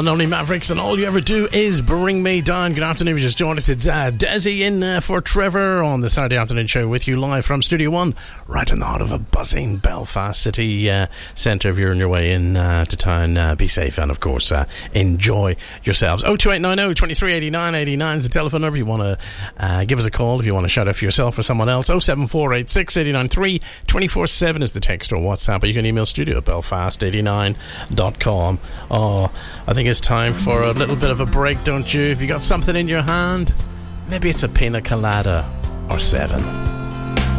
one and only Mavericks, and all you ever do is bring me down. Good afternoon, you just joined us. It's Desi in for Trevor on the Saturday afternoon show with you live from Studio One, right in the heart of a buzzing Belfast city centre. If you're on your way in to town, be safe and of course enjoy yourselves. 02890 2389 89 is the telephone number if you want to give us a call, if you want to shout out for yourself or someone else. 07486 893 247 is the text or WhatsApp, or you can email studio at belfast89.com. Oh, I think it's time for a little bit of a break, don't you? If you got something in your hand, maybe it's a pina colada or 7.